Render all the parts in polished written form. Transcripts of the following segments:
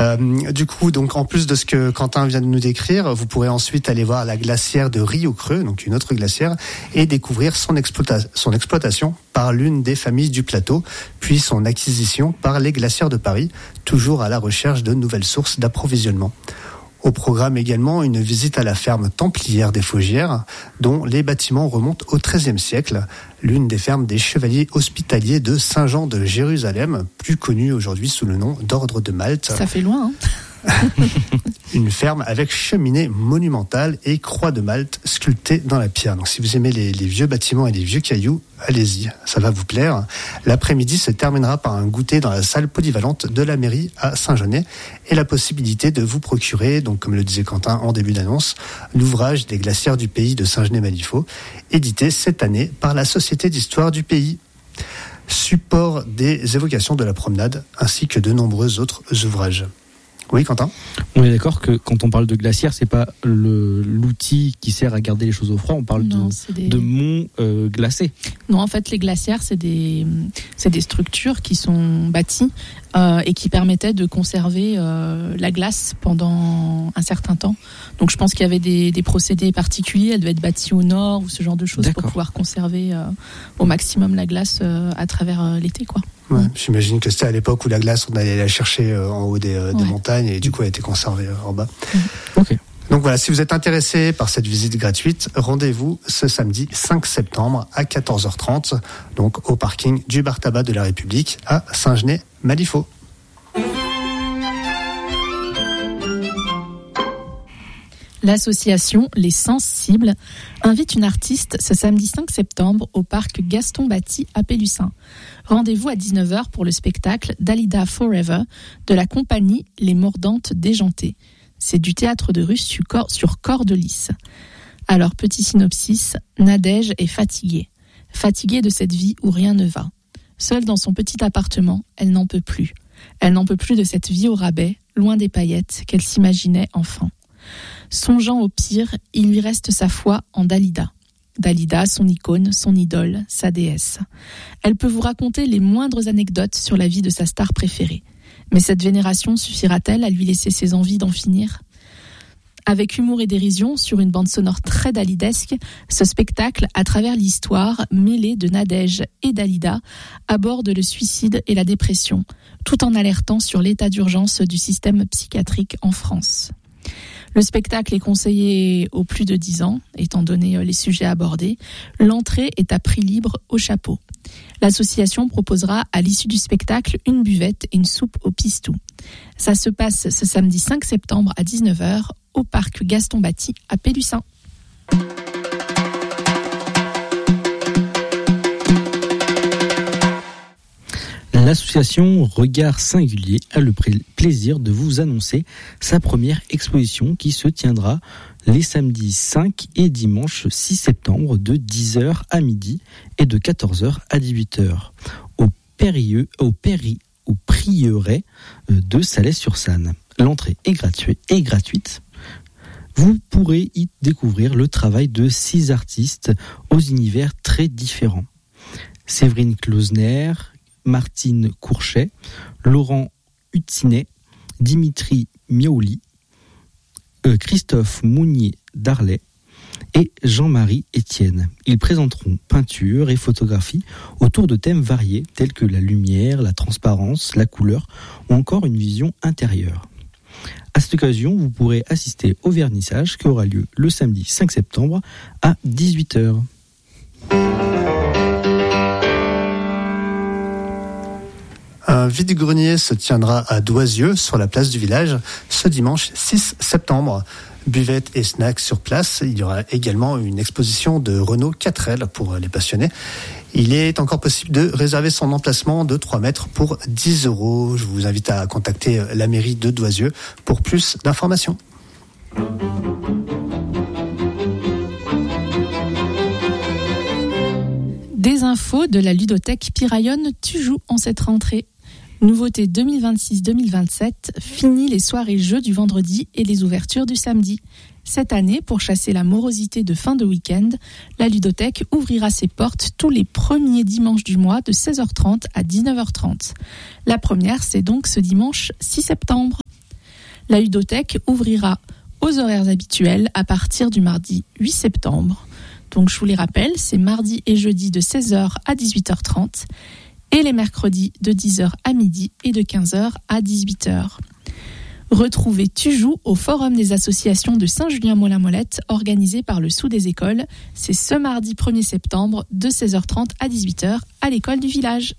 Du coup, donc en plus de ce que Quentin vient de nous décrire, vous pourrez ensuite aller voir la glacière de Rio-Creux, donc une autre glacière, et découvrir son exploitation par l'une des familles du plateau, puis son acquisition par les glacières de Paris, toujours à la recherche de nouvelles sources d'approvisionnement. Au programme également une visite à la ferme templière des Faugières, dont les bâtiments remontent au XIIIe siècle, l'une des fermes des chevaliers hospitaliers de Saint-Jean de Jérusalem, plus connue aujourd'hui sous le nom d'Ordre de Malte. Ça fait loin, hein. Une ferme avec cheminée monumentale et croix de Malte sculptée dans la pierre. Donc si vous aimez les vieux bâtiments et les vieux cailloux, allez-y, ça va vous plaire. L'après-midi se terminera par un goûter dans la salle polyvalente de la mairie à Saint-Genès et la possibilité de vous procurer, donc comme le disait Quentin en début d'annonce, l'ouvrage des glacières du pays de Saint-Genès-Malifaux, édité cette année par la Société d'histoire du pays. Support des évocations de la promenade ainsi que de nombreux autres ouvrages. Oui, Quentin ? On est d'accord que quand on parle de glacière, c'est pas l'outil qui sert à garder les choses au froid, on parle de monts glacés. Non, en fait, les glacières, c'est des structures qui sont bâties et qui permettaient de conserver la glace pendant un certain temps. Donc je pense qu'il y avait des procédés particuliers, elles devaient être bâties au nord ou ce genre de choses. D'accord. Pour pouvoir conserver au maximum la glace à travers l'été, quoi. Ouais, j'imagine que c'était à l'époque où la glace, on allait la chercher en haut des montagnes et du coup elle a été conservée en bas. Ok. Donc voilà, si vous êtes intéressé par cette visite gratuite, rendez-vous ce samedi 5 septembre à 14h30, donc au parking du bar tabac de la République à Saint-Genès-Malifaux. L'association Les Sensibles invite une artiste ce samedi 5 septembre au parc Gaston Batty à Pélussin. Rendez-vous à 19h pour le spectacle Dalida Forever de la compagnie Les Mordantes Déjantées. C'est du théâtre de rue sur corde lisse. Alors, petit synopsis, Nadège est fatiguée. Fatiguée de cette vie où rien ne va. Seule dans son petit appartement, elle n'en peut plus. Elle n'en peut plus de cette vie au rabais, loin des paillettes qu'elle s'imaginait enfant. Songeant au pire, il lui reste sa foi en Dalida. Dalida, son icône, son idole, sa déesse. Elle peut vous raconter les moindres anecdotes sur la vie de sa star préférée. Mais cette vénération suffira-t-elle à lui laisser ses envies d'en finir ? Avec humour et dérision, sur une bande sonore très dalidesque, ce spectacle, à travers l'histoire mêlée de Nadège et Dalida, aborde le suicide et la dépression, tout en alertant sur l'état d'urgence du système psychiatrique en France. Le spectacle est conseillé aux plus de 10 ans, étant donné les sujets abordés. L'entrée est à prix libre au chapeau. L'association proposera à l'issue du spectacle une buvette et une soupe au pistou. Ça se passe ce samedi 5 septembre à 19h au parc Gaston Batty à Pélussin. L'association Regard Singulier a le plaisir de vous annoncer sa première exposition qui se tiendra les samedis 5 et dimanche 6 septembre de 10h à midi et de 14h à 18h au Prieuré de Salais-sur-Sanne. L'entrée est gratuite. Vous pourrez y découvrir le travail de 6 artistes aux univers très différents. Séverine Klausner, Martine Courchet, Laurent Hutinet, Dimitri Miaouli, Christophe Mounier-Darlet et Jean-Marie Etienne. Ils présenteront peinture et photographie autour de thèmes variés tels que la lumière, la transparence, la couleur ou encore une vision intérieure. À cette occasion, vous pourrez assister au vernissage qui aura lieu le samedi 5 septembre à 18h. Un vide-grenier se tiendra à Doisieux, sur la place du village, ce dimanche 6 septembre. Buvette et snacks sur place. Il y aura également une exposition de Renault 4L pour les passionnés. Il est encore possible de réserver son emplacement de 3 mètres pour 10 €. Je vous invite à contacter la mairie de Doisieux pour plus d'informations. Des infos de la ludothèque Piraillonne Tujou en cette rentrée. Nouveauté 2026-2027, fini les soirées jeux du vendredi et les ouvertures du samedi. Cette année, pour chasser la morosité de fin de week-end, la ludothèque ouvrira ses portes tous les premiers dimanches du mois de 16h30 à 19h30. La première, c'est donc ce dimanche 6 septembre. La ludothèque ouvrira aux horaires habituels à partir du mardi 8 septembre. Donc je vous les rappelle, c'est mardi et jeudi de 16h à 18h30 et les mercredis de 10h à midi et de 15h à 18h. Retrouvez Tu joues au Forum des associations de Saint-Julien-Molin-Molette organisé par le Sous des écoles. C'est ce mardi 1er septembre de 16h30 à 18h à l'école du village.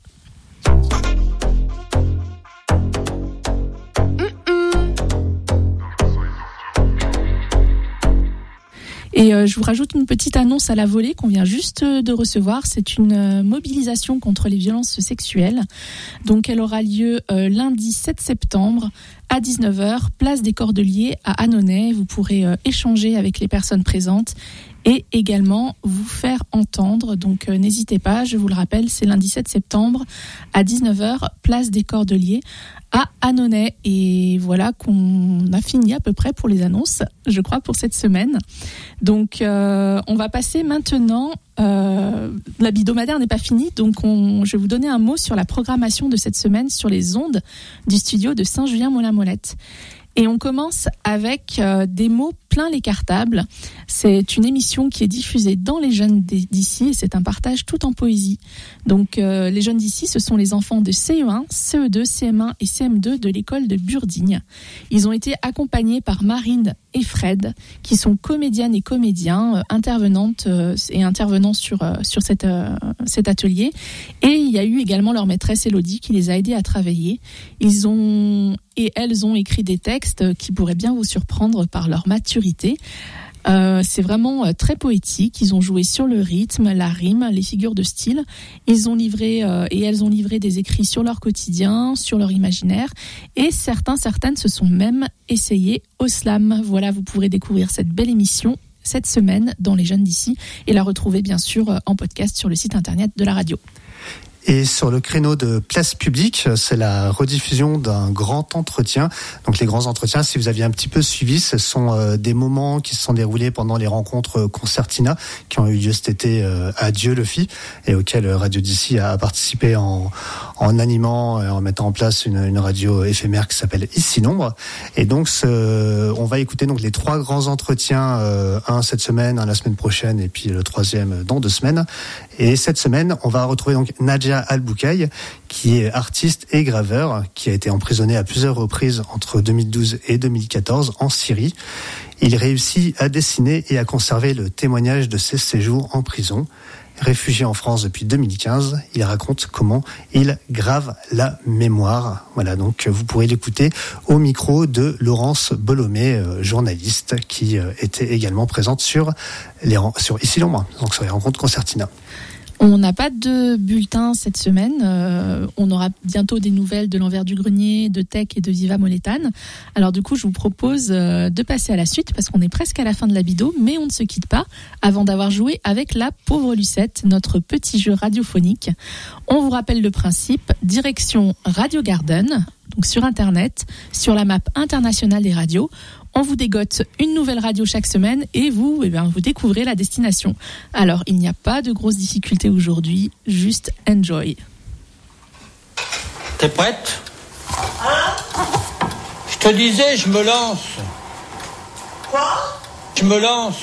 Et je vous rajoute une petite annonce à la volée qu'on vient juste de recevoir. C'est une mobilisation contre les violences sexuelles. Donc elle aura lieu lundi 7 septembre à 19h, place des Cordeliers à Annonay. Vous pourrez échanger avec les personnes présentes et également vous faire entendre. Donc n'hésitez pas, je vous le rappelle, c'est lundi 7 septembre à 19h, place des Cordeliers à Annonay. Et voilà qu'on a fini à peu près pour les annonces, je crois, pour cette semaine. Donc on va passer maintenant, l'hebdomadaire n'est pas fini, donc je vais vous donner un mot sur la programmation de cette semaine sur les ondes du studio de Saint-Julien-Molin-Molette. Et on commence avec des mots plein les cartables. C'est une émission qui est diffusée dans Les Jeunes d'ici et c'est un partage tout en poésie. Donc Les Jeunes d'ici, ce sont les enfants de CE1, CE2, CM1 et CM2 de l'école de Burdigne. Ils ont été accompagnés par Marine et Fred, qui sont comédiennes et comédiens, intervenantes et intervenants sur cet atelier. Et il y a eu également leur maîtresse Élodie qui les a aidés à travailler. Elles ont écrit des textes qui pourraient bien vous surprendre par leur maturité. C'est vraiment très poétique. Ils ont joué sur le rythme, la rime, les figures de style. Ils ont livré et elles ont livré des écrits sur leur quotidien, sur leur imaginaire. Et certaines se sont même essayées au slam. Voilà, vous pourrez découvrir cette belle émission cette semaine dans Les Jeunes d'ici et la retrouver bien sûr en podcast sur le site internet de la radio. Et sur le créneau de place publique, c'est la rediffusion d'un grand entretien. Donc les grands entretiens, si vous aviez un petit peu suivi, ce sont des moments qui se sont déroulés pendant les rencontres Concertina qui ont eu lieu cet été à Dieu-le-Fit et auxquelles Radio d'ici a participé en animant et en mettant en place une radio éphémère qui s'appelle Ici Nombre. Et donc on va écouter donc les 3 grands entretiens, un cette semaine, un la semaine prochaine et puis le 3e dans 2 semaines. Et cette semaine, on va retrouver donc Nadja Al-Boukaï, qui est artiste et graveur, qui a été emprisonné à plusieurs reprises entre 2012 et 2014 en Syrie. Il réussit à dessiner et à conserver le témoignage de ses séjours en prison. Réfugié en France depuis 2015, il raconte comment il grave la mémoire. Voilà, donc vous pourrez l'écouter au micro de Laurence Bolomé, journaliste, qui était également présente sur Ici Nombre, donc sur les rencontres Concertina. On n'a pas de bulletin cette semaine. On aura bientôt des nouvelles de l'Envers du Grenier, de Tech et de Viva Molétane. Alors du coup, je vous propose de passer à la suite parce qu'on est presque à la fin de la bido, mais on ne se quitte pas avant d'avoir joué avec la pauvre Lucette, notre petit jeu radiophonique. On vous rappelle le principe, direction Radio Garden, donc sur Internet, sur la map internationale des radios. On vous dégote une nouvelle radio chaque semaine et vous découvrez la destination. Alors, il n'y a pas de grosses difficultés aujourd'hui, juste enjoy. T'es prête ? Je te disais, je me lance. Quoi ? Je me lance.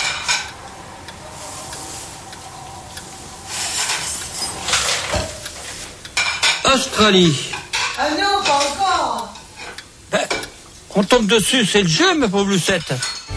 Australie. Ah non, pas encore. Ben, on tombe dessus, c'est le jeu, ma pauvre Lucette.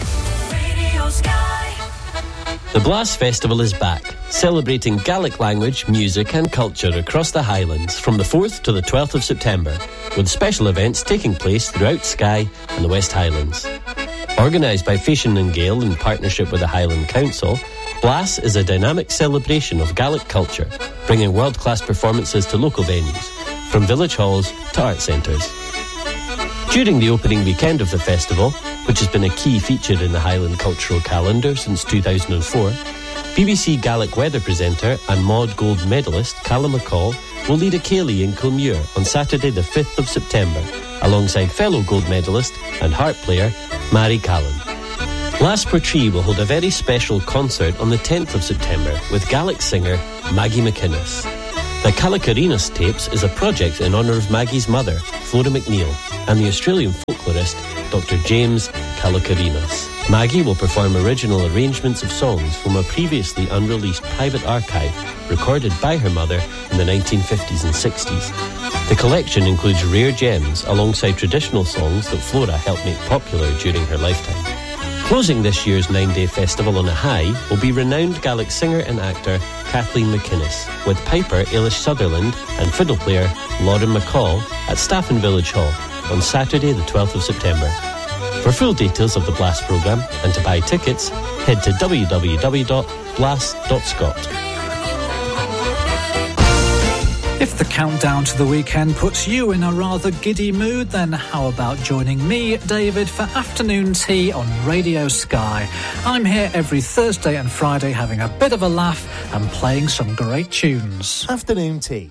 The Blas Festival is back, celebrating Gaelic language, music and culture across the Highlands from the 4th to the 12th of September, with special events taking place throughout Skye and the West Highlands. Organised by Fashion and Gale in partnership with the Highland Council, Blas is a dynamic celebration of Gaelic culture, bringing world-class performances to local venues, from village halls to art centres. During the opening weekend of the festival, which has been a key feature in the Highland cultural calendar since 2004, BBC Gaelic weather presenter and Maud Gold medalist Callum McCall will lead a céilí in Kilmuir on Saturday the 5th of September, alongside fellow gold medalist and harp player Mary Callan. Blas Portree will hold a very special concert on the 10th of September with Gaelic singer Maggie McInnes. The Calicarenas tapes is a project in honour of Maggie's mother, Flora McNeil, and the Australian folklorist Dr. James Kalakarinos. Maggie will perform original arrangements of songs from a previously unreleased private archive recorded by her mother in the 1950s and 60s. The collection includes rare gems alongside traditional songs that Flora helped make popular during her lifetime. Closing this year's 9-day festival on a high will be renowned Gaelic singer and actor Kathleen McInnes, with piper Ailish Sutherland and fiddle player Lauren McCall at Staffin Village Hall on Saturday the 12th of September. For full details of the Blast programme and to buy tickets, head to www.blast.scot. If the countdown to the weekend puts you in a rather giddy mood, then how about joining me, David, for afternoon tea on Radio Sky? I'm here every Thursday and Friday having a bit of a laugh and playing some great tunes. Afternoon tea.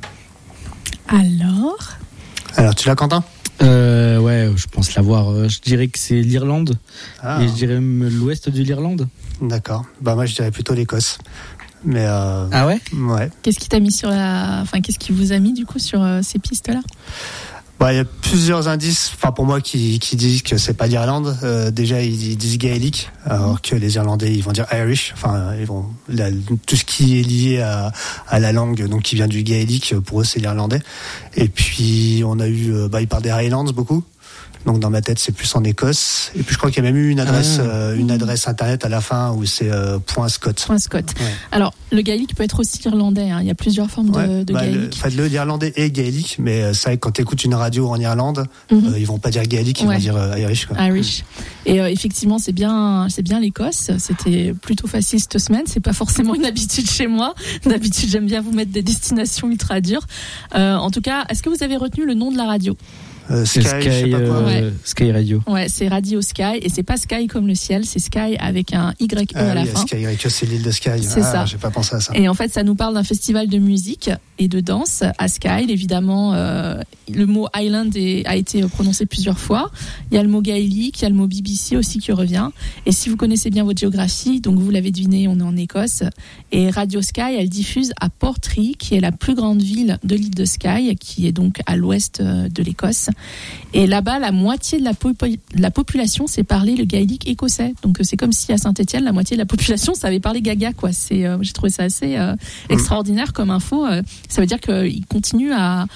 Alors, tu l'as, Quentin ? Ouais, je pense l'avoir. Je dirais que c'est l'Irlande. Et je dirais même l'ouest de l'Irlande. D'accord. Bah moi, je dirais plutôt l'Écosse. Mais ah ouais ? Ouais. Qu'est-ce qui t'a mis qu'est-ce qui vous a mis du coup sur ces pistes-là ? Bah, il y a plusieurs indices, pour moi, qui disent que c'est pas l'Irlande. Déjà, ils disent gaélique, alors que les Irlandais, ils vont dire Irish. Tout ce qui est lié à la langue, donc qui vient du gaélique, pour eux, c'est l'irlandais. Et puis, on a eu, ils parlent des Highlands beaucoup. Donc dans ma tête, c'est plus en Écosse. Et puis je crois qu'il y a même eu une adresse internet à la fin où c'est .scot. .scot. Ouais. Alors le gaélique peut être aussi irlandais. Hein. Il y a plusieurs formes de gaélique. L'irlandais est gaélique, mais c'est vrai que quand tu écoutes une radio en Irlande, ils vont pas dire gaélique, ils vont dire Irish. Quoi. Irish. Et effectivement, c'est bien l'Écosse. C'était plutôt facile cette semaine. C'est pas forcément une habitude chez moi. D'habitude, j'aime bien vous mettre des destinations ultra dures. En tout cas, est-ce que vous avez retenu le nom de la radio ? Sky Radio. Ouais, c'est Radio Sky, et c'est pas Sky comme le ciel, c'est Sky avec un YE à la fin. Sky, c'est l'île de Skye. C'est ça. J'ai pas pensé à ça. Et en fait, ça nous parle d'un festival de musique et de danse à Skye. Évidemment, le mot Island a été prononcé plusieurs fois. Il y a le mot gaélique, il y a le mot BBC aussi qui revient. Et si vous connaissez bien votre géographie, donc vous l'avez deviné, on est en Écosse. Et Radio Sky, elle diffuse à Portree, qui est la plus grande ville de l'île de Skye, qui est donc à l'ouest de l'Écosse. Et là-bas, la moitié de la population sait parler le gaélique écossais. Donc c'est comme si à Saint-Étienne, la moitié de la population savait parler gaga, quoi. J'ai trouvé ça assez extraordinaire comme info. Ça veut dire qu'ils continuent à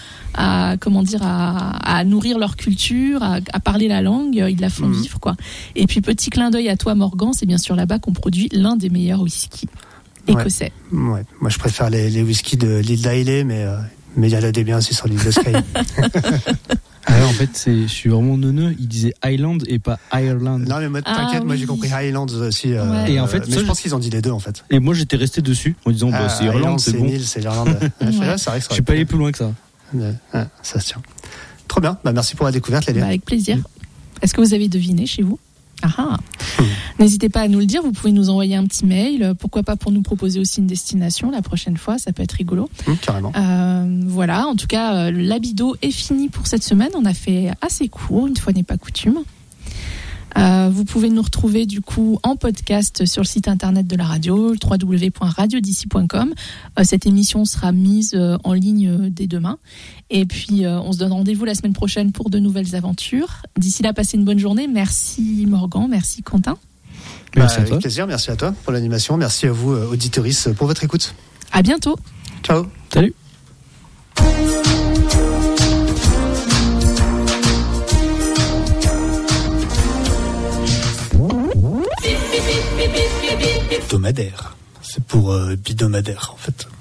nourrir leur culture, à parler la langue, ils la font vivre, quoi. Et puis petit clin d'œil à toi, Morgan, c'est bien sûr là-bas qu'on produit l'un des meilleurs whisky écossais. Ouais. Moi, je préfère les whiskies de l'île d'Ailey, mais il y en a des biens aussi sur l'île de Skye. En fait, je suis vraiment neuneux. Il disait Highland et pas Ireland. Non, mais moi, t'inquiète, moi j'ai compris Highlands aussi. Et en fait, mais je pense qu'ils ont dit les deux en fait. Et moi, j'étais resté dessus en disant c'est Irlande, c'est bon. C'est l'Irlande. Je suis pas allé plus loin que ça. Ça se tient. Trop bien. Merci pour la découverte, Lélia. Avec plaisir. Est-ce que vous avez deviné chez vous ? N'hésitez pas à nous le dire, vous pouvez nous envoyer un petit mail, pourquoi pas pour nous proposer aussi une destination la prochaine fois, ça peut être rigolo. Carrément. Voilà, en tout cas, l'Abido est fini pour cette semaine, on a fait assez court, une fois n'est pas coutume. Vous pouvez nous retrouver du coup en podcast sur le site internet de la radio, www.radiodici.com. Cette émission sera mise en ligne dès demain. Et puis on se donne rendez-vous la semaine prochaine pour de nouvelles aventures. D'ici là, passez une bonne journée. Merci Morgan, merci Quentin. Merci à toi. Avec plaisir, merci à toi pour l'animation. Merci à vous, auditoristes, pour votre écoute. À bientôt. Ciao. Salut. Hebdomadaire. C'est pour bidomadaire en fait.